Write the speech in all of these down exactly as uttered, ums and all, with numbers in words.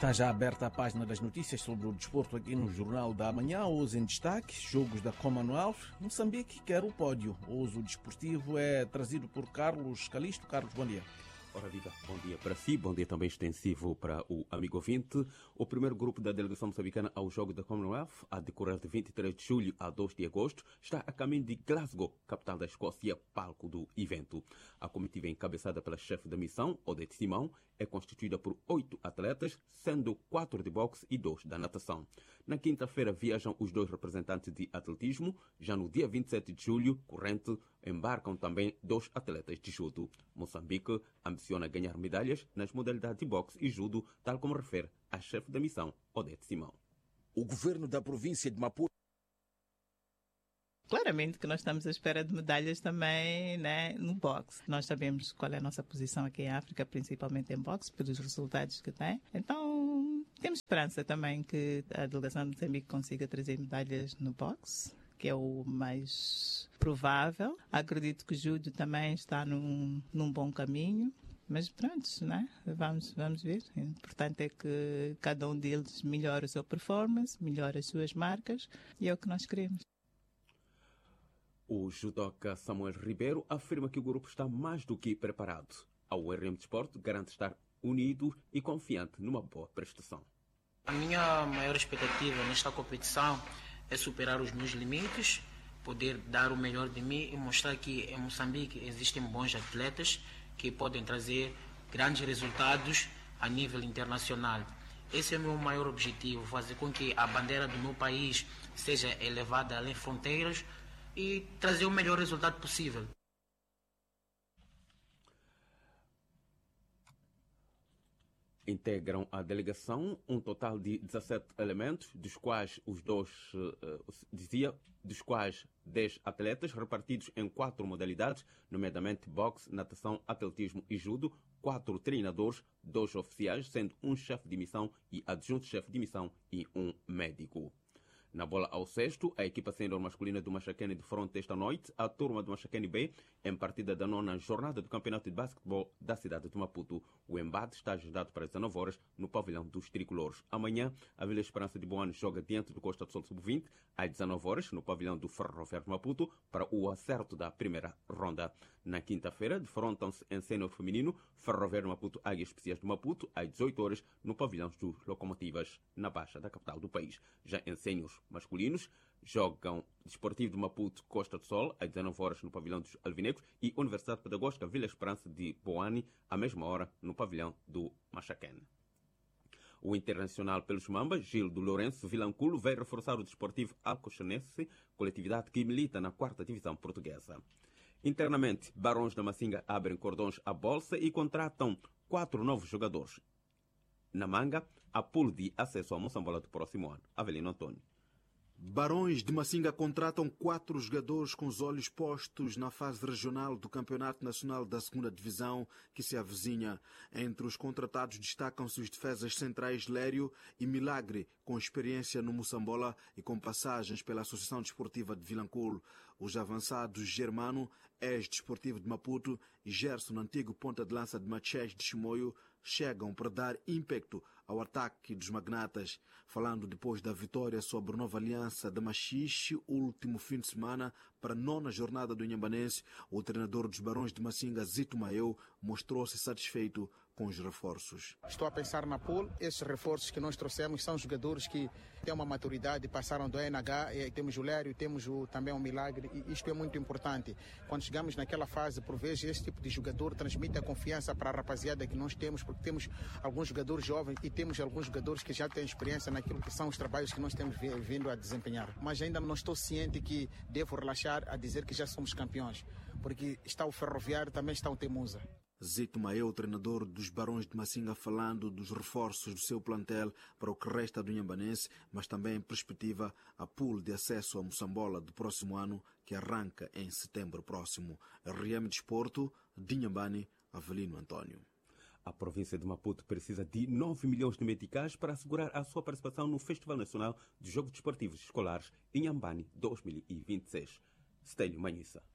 Está já aberta a página das notícias sobre o desporto aqui no Jornal da Manhã. Hoje em destaque, jogos da Commonwealth. Moçambique quer o pódio. Hoje o desportivo é trazido por Carlos Calisto. Carlos, bom dia. Ora viva, bom dia para si, bom dia também extensivo para o amigo ouvinte. O primeiro grupo da delegação moçambicana ao jogo da Commonwealth, a decorrer de vinte e três de julho a dois de agosto, está a caminho de Glasgow, capital da Escócia, palco do evento. A comitiva encabeçada pela chefe da missão, Odete Simão, é constituída por oito atletas, sendo quatro de boxe e dois da natação. Na quinta-feira viajam os dois representantes de atletismo. Já no dia vinte e sete de julho, corrente, embarcam também dois atletas de judo. Moçambique ambiciona ganhar medalhas nas modalidades de boxe e judo, tal como refere a chefe da missão, Odete Simão. O governo da província de Maputo. Claramente que nós estamos à espera de medalhas também, né, no boxe. Nós sabemos qual é a nossa posição aqui em África, principalmente em boxe, pelos resultados que tem. Então, temos esperança também que a delegação de Moçambique consiga trazer medalhas no boxe, que é o mais provável. Acredito que o judo também está num, num bom caminho. Mas pronto, né? vamos, vamos ver. O importante é que cada um deles melhore a sua performance, melhore as suas marcas, e é o que nós queremos. O judoca Samuel Ribeiro afirma que o grupo está mais do que preparado. A U R M Desporto garante estar unido e confiante numa boa prestação. A minha maior expectativa nesta competição é superar os meus limites, poder dar o melhor de mim e mostrar que em Moçambique existem bons atletas que podem trazer grandes resultados a nível internacional. Esse é o meu maior objetivo, fazer com que a bandeira do meu país seja elevada além fronteiras e trazer o melhor resultado possível. Integram a delegação um total de dezassete elementos, dos quais os dois, uh, dizia, dos quais dez atletas repartidos em quatro modalidades, nomeadamente boxe, natação, atletismo e judo, quatro treinadores, dois oficiais, sendo um chefe de missão e adjunto-chefe de missão e um médico. Na bola ao sexto, a equipa sênior masculina do Machacane de fronte esta noite, a turma do Machacane B, em partida da nona jornada do Campeonato de Basquetebol da cidade de Maputo. O embate está agendado para as dezanove horas no pavilhão dos tricolores. Amanhã, a Vila Esperança de Boane joga diante do Costa do Sol sub vinte, às dezanove horas, no pavilhão do Ferroviário de Maputo, para o acerto da primeira ronda. Na quinta-feira, defrontam-se em sênior feminino, Ferroviário de Maputo, Águias Especiais de Maputo, às dezoito horas, no pavilhão dos Locomotivas, na Baixa da capital do país. Já em sênior masculinos, jogam Desportivo de Maputo, Costa do Sol, às dezanove horas no pavilhão dos Alvinegros, e Universidade Pedagógica Vila Esperança de Boane, à mesma hora no pavilhão do Machacane. O internacional pelos Mambas, Gil do Lourenço Vilanculo, vai reforçar o Desportivo Alcochonense, coletividade que milita na quarta divisão portuguesa. Internamente, Barões da Massinga abrem cordões à bolsa e contratam quatro novos jogadores. Na manga, a pool de acesso ao Moçambola do próximo ano. Avelino Antônio. Barões de Massinga contratam quatro jogadores com os olhos postos na fase regional do Campeonato Nacional da segunda Divisão que se avizinha. Entre os contratados destacam-se os defesas centrais Lério e Milagre, com experiência no Moçambola e com passagens pela Associação Desportiva de Vilanculo. Os avançados Germano, ex-desportivo de Maputo, e Gerson, antigo ponta de lança de Machés de Chimoio, chegam para dar ímpeto ao ataque dos magnatas. Falando depois da vitória sobre Nova Aliança de Machixe, último fim de semana, para a nona jornada do Inhambanense, o treinador dos Barões de Massinga, Zito Maeu, mostrou-se satisfeito com os reforços. Estou a pensar na pool. Esses reforços que nós trouxemos são jogadores que têm uma maturidade, passaram do N H, e temos o Lério, temos o, também o Milagre, e isto é muito importante. Quando chegamos naquela fase, por vezes, esse tipo de jogador transmite a confiança para a rapaziada que nós temos, porque temos alguns jogadores jovens e temos alguns jogadores que já têm experiência naquilo que são os trabalhos que nós temos vindo a desempenhar. Mas ainda não estou ciente que devo relaxar a dizer que já somos campeões, porque está o Ferroviário, também está o Temusa. Zito Maeu, treinador dos Barões de Massinga, falando dos reforços do seu plantel para o que resta do Inhambanense, mas também em perspectiva a pool de acesso a Moçambola do próximo ano, que arranca em setembro próximo. R M Desporto, de Inhambane, Avelino Antônio. A província de Maputo precisa de nove milhões de meticais para assegurar a sua participação no Festival Nacional de Jogos Desportivos Escolares Inhambane dois mil e vinte e seis. Stélio Manhissa.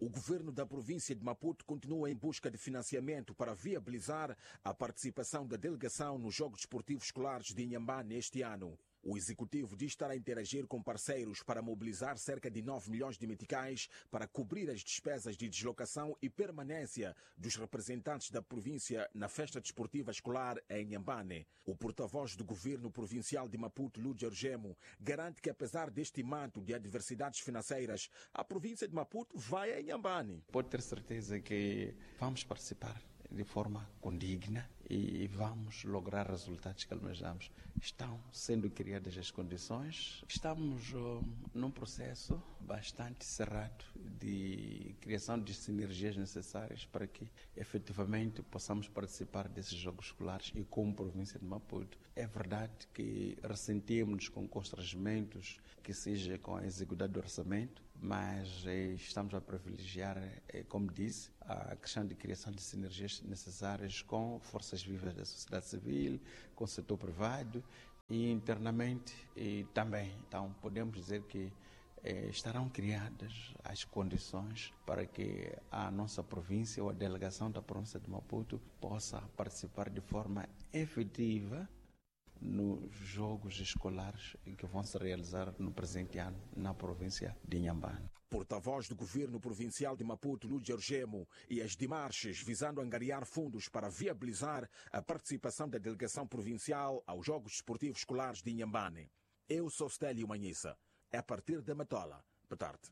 O governo da província de Maputo continua em busca de financiamento para viabilizar a participação da delegação nos Jogos Desportivos Escolares de Inhambane este ano. O executivo diz estar a interagir com parceiros para mobilizar cerca de nove milhões de meticais para cobrir as despesas de deslocação e permanência dos representantes da província na festa desportiva escolar em Inhambane. O porta-voz do governo provincial de Maputo, Lúcio Argemo, garante que apesar deste manto de adversidades financeiras, a província de Maputo vai a Inhambane. Pode ter certeza que vamos participar de forma condigna e vamos lograr resultados que almejamos. Estão sendo criadas as condições. Estamos uh, num processo bastante cerrado de criação de sinergias necessárias para que efetivamente possamos participar desses jogos escolares e como província de Maputo. É verdade que ressentimos com constrangimentos que seja com a execução do orçamento, mas eh, estamos a privilegiar, eh, como disse, a questão de criação de sinergias necessárias com forças vivas da sociedade civil, com o setor privado e internamente e também. Então, podemos dizer que eh, estarão criadas as condições para que a nossa província ou a delegação da província de Maputo possa participar de forma efetiva nos jogos escolares que vão se realizar no presente ano na província de Inhambane. Porta-voz do governo provincial de Maputo, Lúcio Argemo, e as demarches visando angariar fundos para viabilizar a participação da delegação provincial aos Jogos Desportivos Escolares de Inhambane. Eu sou Stélio Manhissa. É a partir da Matola. Boa tarde.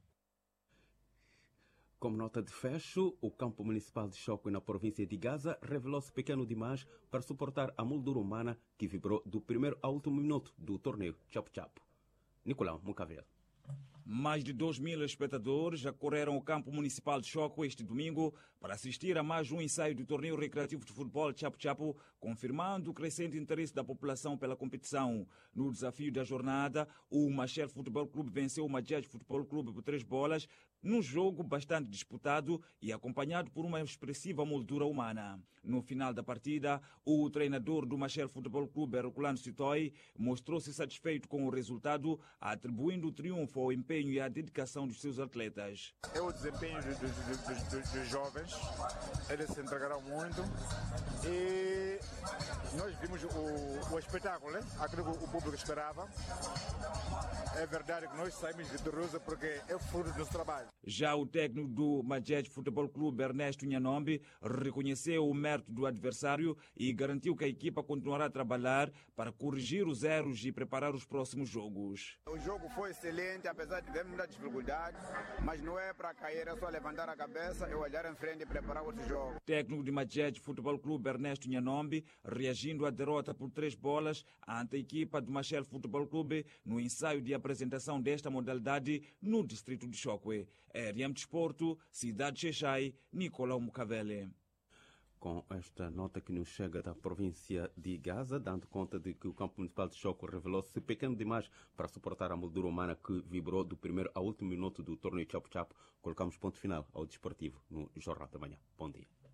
Como nota de fecho, o campo municipal de Chocwe na província de Gaza revelou-se pequeno demais para suportar a moldura humana que vibrou do primeiro ao último minuto do torneio Chapo-Chapo. Nicolau Mucavel. Mais de dois mil espectadores acorreram ao campo municipal de Chocwe este domingo para assistir a mais um ensaio do torneio recreativo de futebol Chapo-Chapo, confirmando o crescente interesse da população pela competição. No desafio da jornada, o Machel Futebol Clube venceu o Majaj Futebol Clube por três bolas, num jogo bastante disputado e acompanhado por uma expressiva moldura humana. No final da partida, o treinador do Machel Futebol Clube, Herculano Sitoi, mostrou-se satisfeito com o resultado, atribuindo o triunfo ao empenho e à dedicação dos seus atletas. É o desempenho dos, dos, dos, dos jovens, eles se entregaram muito e nós vimos o, o espetáculo, né? Aquilo que o público esperava. É verdade que nós saímos vitoriosos porque é fruto do nosso trabalho. Já o técnico do Majaj Futebol Clube, Ernesto Nhanombi, reconheceu o mérito do adversário e garantiu que a equipa continuará a trabalhar para corrigir os erros e preparar os próximos jogos. O jogo foi excelente, apesar de ter muita dificuldade, mas não é para cair, é só levantar a cabeça e olhar em frente e preparar outro jogo. Técnico de Majaj Futebol Clube, Ernesto Nhanombi, reagindo à derrota por três bolas ante a equipa do Machel Futebol Clube no ensaio de apresentação desta modalidade no distrito de Chocwe. R M Desporto, Cidade de Xexai, Nicolau Mucavele. Com esta nota que nos chega da província de Gaza, dando conta de que o campo municipal de Chocwe revelou-se pequeno demais para suportar a moldura humana que vibrou do primeiro ao último minuto do torneio Chapo-Chapo, colocamos ponto final ao desportivo no Jornal da Manhã. Bom dia.